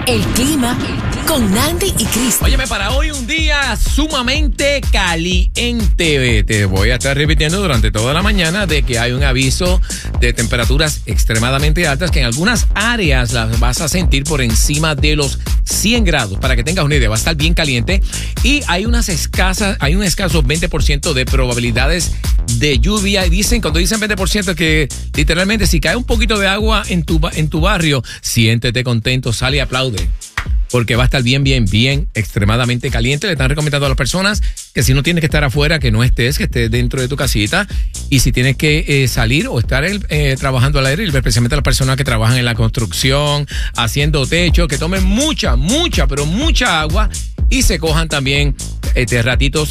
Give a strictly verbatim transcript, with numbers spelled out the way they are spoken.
El clima con Nandi y Cristi. Óyeme, para hoy un día sumamente caliente. Te voy a estar repitiendo durante toda la mañana de que hay un aviso de temperaturas extremadamente altas que en algunas áreas las vas a sentir por encima de los cien grados. Para que tengas una idea, va a estar bien caliente y hay unas escasas, hay un escaso veinte por ciento de probabilidades de lluvia. Y dicen, cuando dicen veinte por ciento, que literalmente si cae un poquito de agua en tu, en tu barrio, siéntete contento, sale y aplaude. Porque va a estar bien, bien, bien, extremadamente caliente. Le están recomendando a las personas que si no tienes que estar afuera, que no estés, que estés dentro de tu casita. Y si tienes que eh, salir o estar eh, trabajando al aire, especialmente las personas que trabajan en la construcción, haciendo techo, que tomen mucha, mucha, pero mucha agua y se cojan también este, ratitos